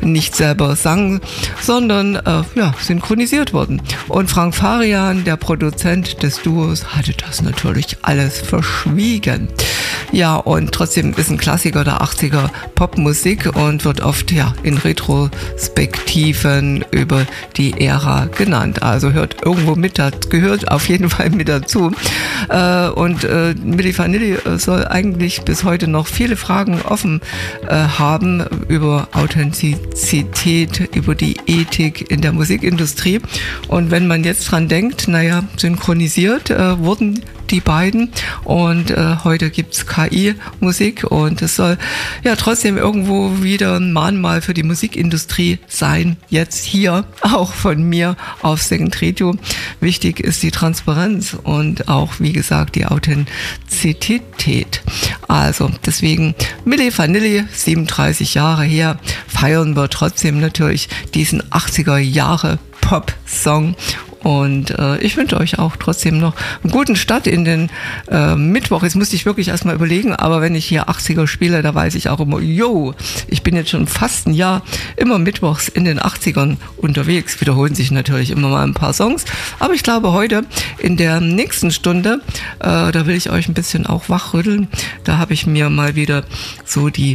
nicht selber sang, sondern synchronisiert wurden. Und Frank Farian, der Produzent des Duos, hatte das natürlich alles verschwiegen. Ja, und trotzdem ist ein Klassiker der 80er Popmusik und wird oft in Retrospektiven über die Ära genannt. Also hört irgendwo mit, das gehört auf jeden Fall mit dazu. Und Milli Vanilli soll eigentlich bis heute noch viele Fragen offen haben über Authentizität, über die Ethik in der Musikindustrie. Und wenn man jetzt dran denkt, synchronisiert wurden die beiden und heute gibt's KI-Musik und es soll trotzdem irgendwo wieder ein Mahnmal für die Musikindustrie sein, jetzt hier auch von mir auf Second Radio. Wichtig ist die Transparenz und auch, wie gesagt, die Authentizität. Also deswegen Milli Vanilli, 37 Jahre her, feiern wir trotzdem natürlich diesen 80er Jahre Pop-Song. Und ich wünsche euch auch trotzdem noch einen guten Start in den Mittwoch. Jetzt musste ich wirklich erstmal überlegen, aber wenn ich hier 80er spiele, da weiß ich auch immer, ich bin jetzt schon fast ein Jahr immer mittwochs in den 80ern unterwegs. Wiederholen sich natürlich immer mal ein paar Songs. Aber ich glaube, heute in der nächsten Stunde, da will ich euch ein bisschen auch wachrütteln. Da habe ich mir mal wieder so die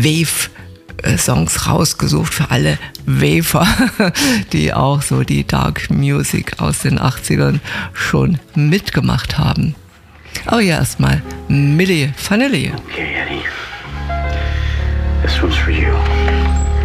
Songs rausgesucht für alle Wafer, die auch so die Dark Music aus den 80ern schon mitgemacht haben. Aber erstmal Milli Vanilli. Okay, Eddie. This one's for you.